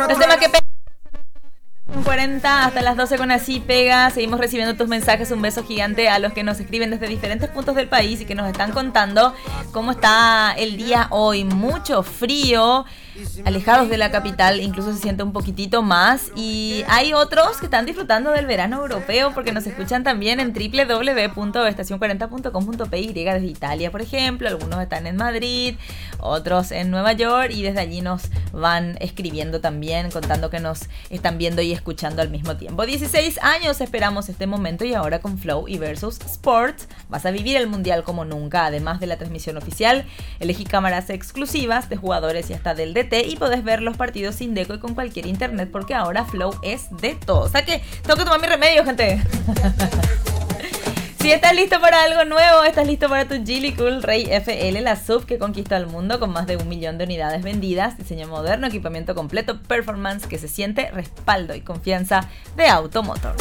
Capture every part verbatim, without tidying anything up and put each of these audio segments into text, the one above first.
Los temas que pegan cuarenta hasta las doce con Así Pega. Seguimos recibiendo tus mensajes. Un beso gigante a los que nos escriben desde diferentes puntos del país y que nos están contando cómo está el día hoy. Mucho frío, alejados de la capital, incluso se siente un poquitito más. Y hay otros que están disfrutando del verano europeo porque nos escuchan también en doble u doble u doble u punto estación cuarenta punto com punto pe y desde Italia, por ejemplo. Algunos están en Madrid, otros en Nueva York, y desde allí nos van escribiendo también, contando que nos están viendo y escuchando al mismo tiempo. dieciséis años esperamos este momento, y ahora con Flow y Versus Sports vas a vivir el mundial como nunca. Además de la transmisión oficial, elegí cámaras exclusivas de jugadores y hasta del D T, y podés ver los partidos sin deco y con cualquier internet, porque ahora Flow es de todo. O sea que tengo que tomar mi remedio, gente. Si estás listo para algo nuevo, estás listo para tu Geely Cool Ray F L, la S U V que conquistó al mundo con más de un millón de unidades vendidas, diseño moderno, equipamiento completo, performance que se siente, respaldo y confianza de Automotor.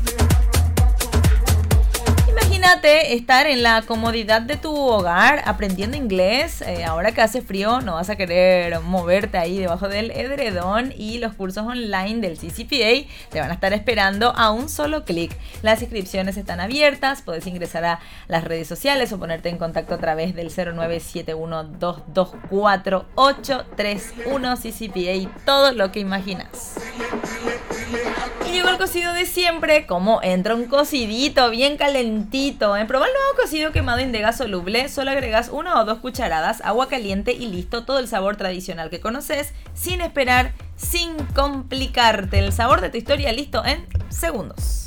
Imagínate estar en la comodidad de tu hogar aprendiendo inglés. Eh, ahora que hace frío no vas a querer moverte ahí debajo del edredón, y los cursos online del C C P A te van a estar esperando a un solo clic. Las inscripciones están abiertas, puedes ingresar a las redes sociales o ponerte en contacto a través del cero nueve siete uno dos dos cuatro ocho tres uno. C C P A, todo lo que imaginas. Y llegó el cocido de siempre. Como entra un cocidito bien calentito, ¿eh? Proba el nuevo cocido quemado Indega soluble. Solo agregas una o dos cucharadas, agua caliente y listo. Todo el sabor tradicional que conoces, sin esperar, sin complicarte. El sabor de tu historia listo en segundos.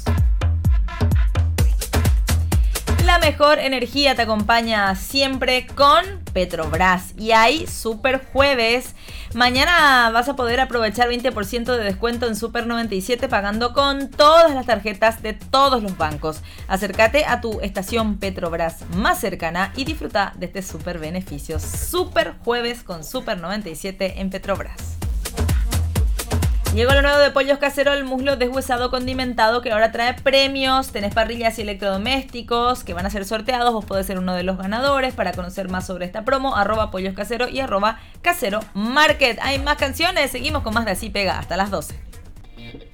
La mejor energía te acompaña siempre con Petrobras. Y hay Super Jueves. Mañana vas a poder aprovechar veinte por ciento de descuento en Super noventa y siete pagando con todas las tarjetas de todos los bancos. Acércate a tu estación Petrobras más cercana y disfruta de este super beneficio. Super Jueves con Super noventa y siete en Petrobras. Llegó lo nuevo de Pollos Caseros, el muslo deshuesado condimentado, que ahora trae premios. Tenés parrillas y electrodomésticos que van a ser sorteados. Vos podés ser uno de los ganadores. Para conocer más sobre esta promo, arroba Pollos Caseros y arroba Casero Market. Hay más canciones. Seguimos con más de Así Pega hasta las doce.